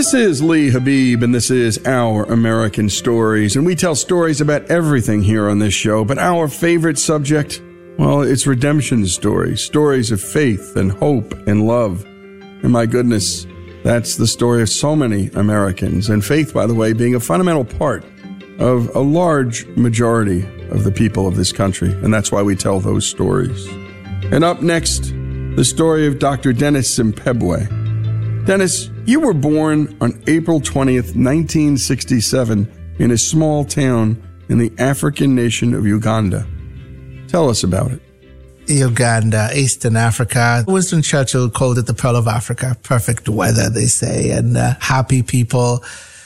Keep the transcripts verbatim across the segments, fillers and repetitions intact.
This is Lee Habib, and this is Our American Stories. And we tell stories about everything here on this show, but our favorite subject, well, it's redemption stories, stories of faith and hope and love. And my goodness, that's the story of so many Americans. And faith, by the way, being a fundamental part of a large majority of the people of this country. And that's why we tell those stories. And up next, the story of Doctor Dennis Simpebwe. Dennis, you were born on April twentieth, nineteen sixty-seven, in a small town in the African nation of Uganda. Tell us about it. Uganda, Eastern Africa. Winston Churchill called it the Pearl of Africa. Perfect weather, they say, and uh, happy people.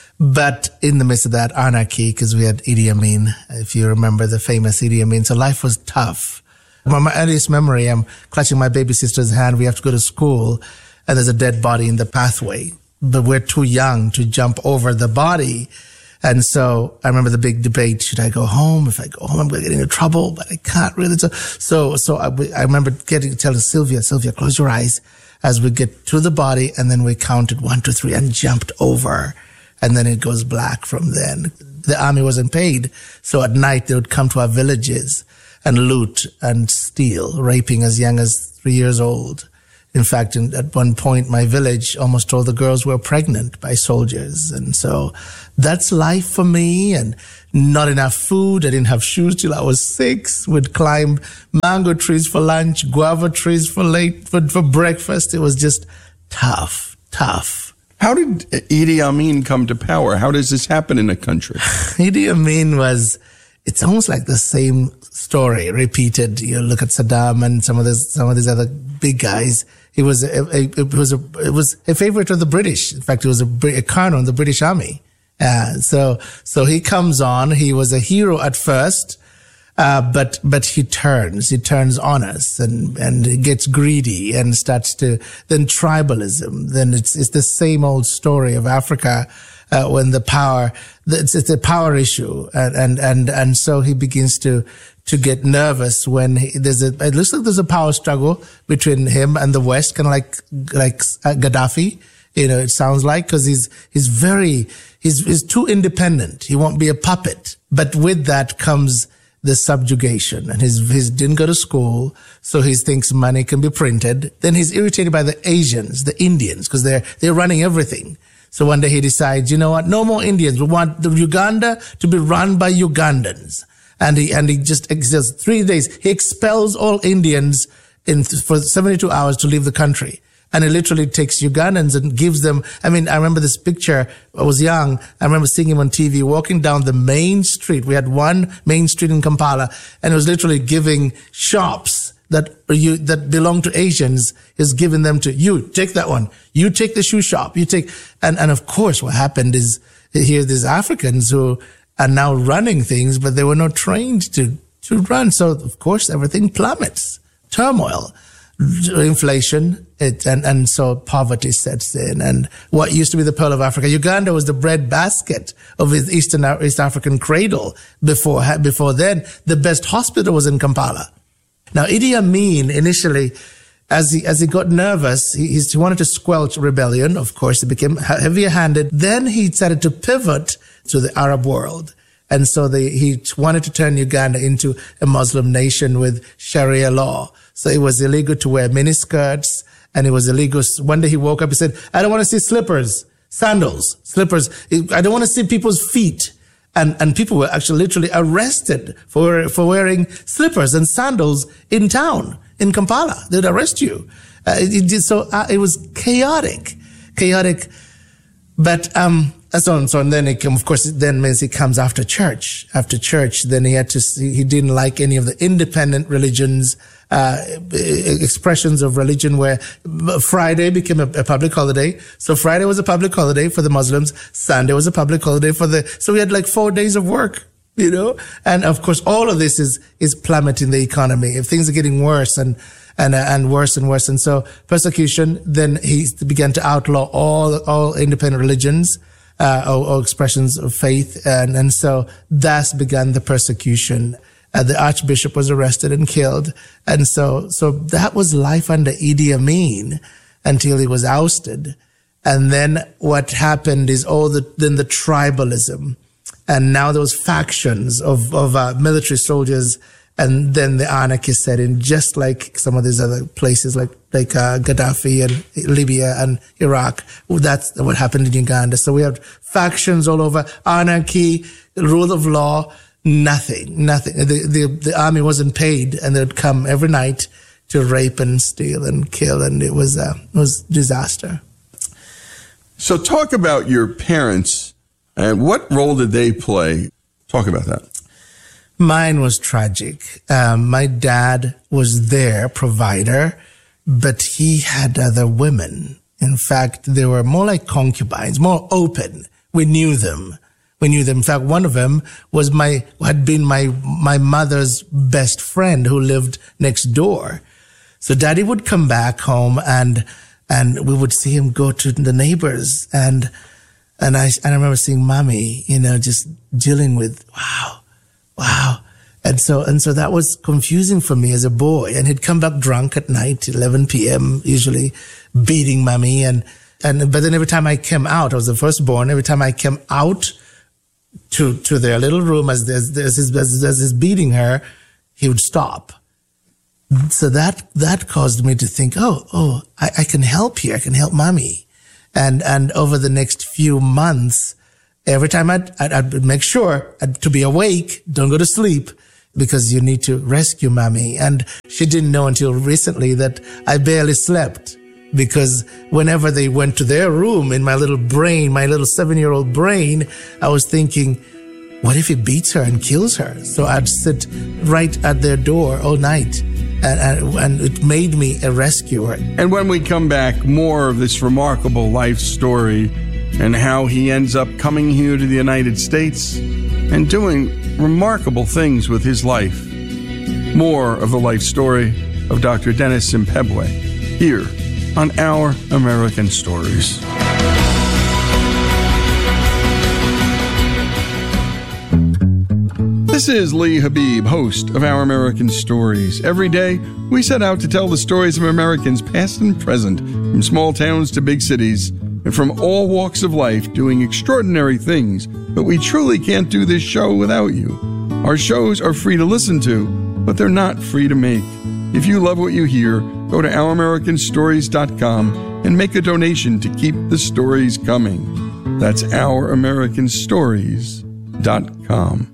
But in the midst of that, anarchy, because we had Idi Amin, if you remember the famous Idi Amin. So life was tough. My, my earliest memory, I'm clutching my baby sister's hand. We have to go to school, and there's a dead body in the pathway. But we're too young to jump over the body. And so I remember the big debate. Should I go home? If I go home, I'm going to get into trouble, but I can't really. So, so, so I, I remember getting, telling Sylvia, Sylvia, close your eyes as we get to the body. And then we counted one, two, three and jumped over. And then it goes black from then. The army wasn't paid. So at night they would come to our villages and loot and steal, raping as young as three years old. In fact, in, at one point, my village almost told the girls were pregnant by soldiers. And so that's life for me. And not enough food. I didn't have shoes till I was six. We'd climb mango trees for lunch, guava trees for late, for, for breakfast. It was just tough, tough. How did Idi Amin come to power? How does this happen in a country? Idi Amin was, it's almost like the same story repeated. You look at Saddam and some of this, some of these other big guys. He was a, a, it was a, it was a favorite of the British. In fact, he was a, a colonel in the British Army. Uh, so, so he comes on. He was a hero at first, uh, but, but he turns, he turns on us and, and he gets greedy and starts to, then tribalism. Then it's, it's the same old story of Africa, uh, when the power, it's, it's a power issue. And, and, and, and so he begins to, to get nervous when he, there's a, it looks like there's a power struggle between him and the West, kind of like, like Gaddafi, you know, it sounds like, cause he's, he's very, he's, he's too independent. He won't be a puppet. But with that comes the subjugation, and he's, he's didn't go to school. So he thinks money can be printed. Then he's irritated by the Asians, the Indians, cause they're, they're running everything. So one day he decides, you know what? No more Indians. We want the Uganda to be run by Ugandans. And he, and he just exists three days. He expels all Indians in, for seventy-two hours to leave the country. And he literally takes Ugandans and gives them, I mean, I remember this picture. I was young. I remember seeing him on T V walking down the main street. We had one main street in Kampala, and he was literally giving shops that you, that belong to Asians, is giving them to you. Take that one. You take the shoe shop. You take, and, and of course what happened is here these Africans who are now running things, but they were not trained to, to run. So, of course, everything plummets. Turmoil, inflation, it, and, and so poverty sets in. And what used to be the Pearl of Africa, Uganda was the bread basket of his Eastern, East African cradle. Before, before then, the best hospital was in Kampala. Now, Idi Amin initially, as he, as he got nervous, he, he wanted to squelch rebellion. Of course, he became heavier handed. Then he started to pivot to the Arab world. And so they, he wanted to turn Uganda into a Muslim nation with Sharia law. So it was illegal to wear miniskirts, and it was illegal. One day he woke up, he said, I don't want to see slippers, sandals, slippers. I don't want to see people's feet. And, and people were actually literally arrested for, for wearing slippers and sandals in town, in Kampala. They'd arrest you. Uh, it, it, so uh, it was chaotic, chaotic. But, um, so on, so on. Then it, of course, it then means he comes after church. After church, then he had to see, he didn't like any of the independent religions, uh, expressions of religion where Friday became a, a public holiday. So Friday was a public holiday for the Muslims. Sunday was a public holiday for the, so we had like four days of work, you know? And of course, all of this is, is plummeting the economy. If things are getting worse and, and, uh, and worse and worse. And so persecution, then he began to outlaw all, all independent religions. Uh, or, or expressions of faith. And, and so thus began the persecution. Uh, the archbishop was arrested and killed. And so, so that was life under Idi Amin until he was ousted. And then what happened is all the, then the tribalism. And now those factions of, of uh, military soldiers, and then the anarchy set in, just like some of these other places like, like uh, Gaddafi and Libya and Iraq. That's what happened in Uganda. So we have factions all over, anarchy, rule of law, nothing, nothing. The, the, the army wasn't paid, and they'd come every night to rape and steal and kill, and it was, uh, it was disaster. So talk about your parents, and what role did they play? Talk about that. Mine was tragic. Um, my dad was their provider, but he had other women. In fact, they were more like concubines, more open. We knew them. We knew them. In fact, one of them was my, had been my, my mother's best friend who lived next door. So daddy would come back home, and, and we would see him go to the neighbors. And, and I, and I remember seeing mommy, you know, just dealing with, wow, wow. And so, and so that was confusing for me as a boy. And he'd come back drunk at night, eleven p.m., usually beating mommy. And, and, but then every time I came out, I was the firstborn, every time I came out to, to their little room as, as, as, as, as he's beating her, he would stop. So that, that caused me to think, oh, oh, I, I can help here. I can help mommy. And, and over the next few months, every time I'd, I'd, I'd make sure I'd, to be awake, don't go to sleep, because you need to rescue mommy. And she didn't know until recently that I barely slept, because whenever they went to their room, in my little brain, my little seven-year-old brain, I was thinking, what if he beats her and kills her? So I'd sit right at their door all night. And, and, and it made me a rescuer. And when we come back, more of this remarkable life story and how he ends up coming here to the United States and doing remarkable things with his life. More of the life story of Doctor Dennis Simpebwe here on Our American Stories. This is Lee Habib, host of Our American Stories. Every day, we set out to tell the stories of Americans past and present, from small towns to big cities, and from all walks of life, doing extraordinary things. But we truly can't do this show without you. Our shows are free to listen to, but they're not free to make. If you love what you hear, go to our american stories dot com and make a donation to keep the stories coming. That's our american stories dot com.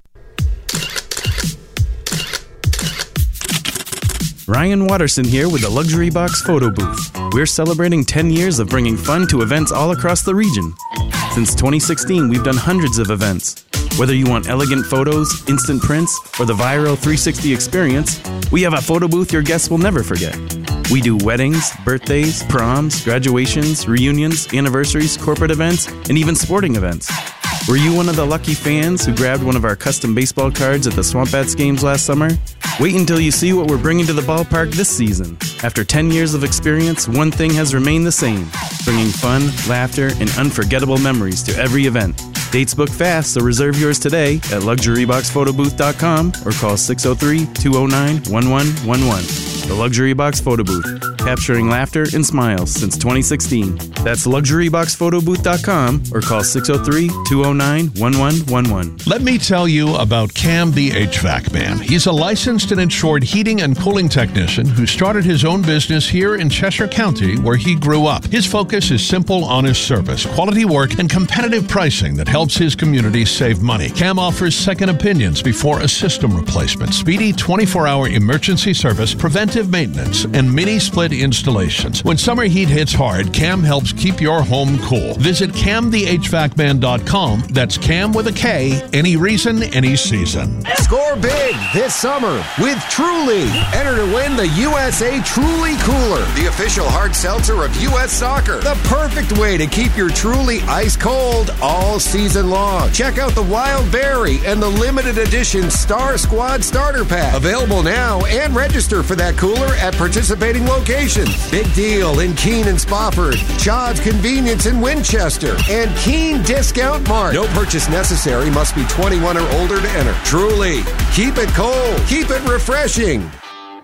Ryan Watterson here with the Luxury Box Photo Booth. We're celebrating ten years of bringing fun to events all across the region. Since twenty sixteen, we've done hundreds of events. Whether you want elegant photos, instant prints, or the viral three sixty experience, we have a photo booth your guests will never forget. We do weddings, birthdays, proms, graduations, reunions, anniversaries, corporate events, and even sporting events. Were you one of the lucky fans who grabbed one of our custom baseball cards at the Swamp Bats games last summer? Wait until you see what we're bringing to the ballpark this season. After ten years of experience, one thing has remained the same: bringing fun, laughter, and unforgettable memories to every event. Dates book fast, so reserve yours today at luxury box photo booth dot com or call six oh three, two oh nine, one one one one. The Luxury Box Photo Booth, capturing laughter and smiles since twenty sixteen. That's luxury box photo booth dot com or call six oh three, two oh nine, one one one one. Let me tell you about Cam the H V A C Man. He's a licensed and insured heating and cooling technician who started his own business here in Cheshire County, where he grew up. His focus is simple, honest service, quality work, and competitive pricing that helps his community save money. Cam offers second opinions before a system replacement, speedy twenty-four hour emergency service, preventive maintenance, and mini split installations. When summer heat hits hard, Cam helps keep your home cool. Visit cam the h v a c man dot com. That's Cam with a K. Any reason, any season. Score big this summer with Truly. Enter to win the U S A Truly Cooler, the official hard seltzer of U S Soccer. The perfect way to keep your Truly ice cold all season long. Check out the Wild Berry and the limited edition Star Squad Starter Pack. Available now, and register for that cooler at participating locations. Big Deal in Keene and Spofford, Chad's Convenience in Winchester, and Keene Discount Mart. No purchase necessary. Must be twenty-one or older to enter. Truly, keep it cold. Keep it refreshing.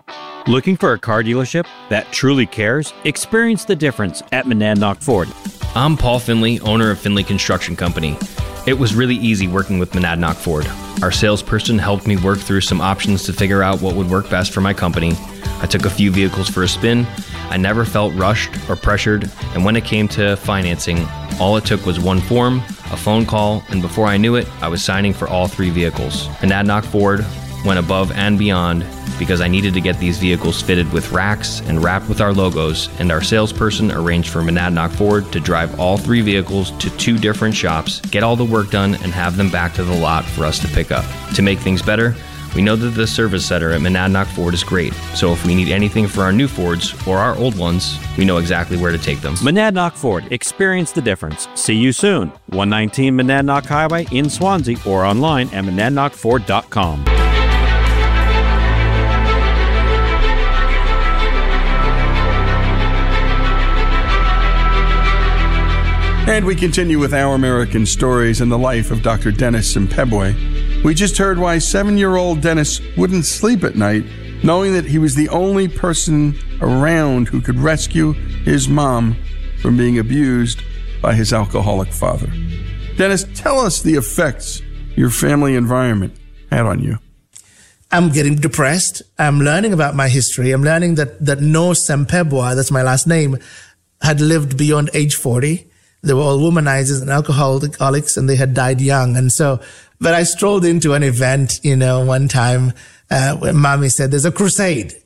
Looking for a car dealership that truly cares? Experience the difference at Monadnock Ford. I'm Paul Finley, owner of Finley Construction Company. It was really easy working with Monadnock Ford. Our salesperson helped me work through some options to figure out what would work best for my company. I took a few vehicles for a spin. I never felt rushed or pressured, and when it came to financing, all it took was one form, a phone call, and before I knew it, I was signing for all three vehicles. Monadnock Ford went above and beyond because I needed to get these vehicles fitted with racks and wrapped with our logos, and our salesperson arranged for Monadnock Ford to drive all three vehicles to two different shops, get all the work done, and have them back to the lot for us to pick up. To make things better, we know that the service center at Monadnock Ford is great, so if we need anything for our new Fords or our old ones, we know exactly where to take them. Monadnock Ford. Experience the difference. See you soon. one nineteen Monadnock Highway in Swansea or online at monadnock ford dot com. And we continue with Our American Stories and the life of Doctor Dennis Simpebwe. We just heard why seven-year-old Dennis wouldn't sleep at night, knowing that he was the only person around who could rescue his mom from being abused by his alcoholic father. Dennis, tell us the effects your family environment had on you. I'm getting depressed. I'm learning about my history. I'm learning that, that no Simpebwe, that's my last name, had lived beyond age forty. They were all womanizers and alcoholics, and they had died young. And so, but I strolled into an event, you know, one time, uh, where mommy said, there's a crusade.